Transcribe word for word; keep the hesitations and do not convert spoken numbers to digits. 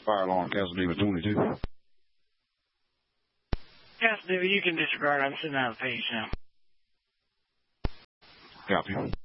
Fire alarm, Castle David twenty-two. Castle David, you can disregard. I'm sitting on the page now. Copy.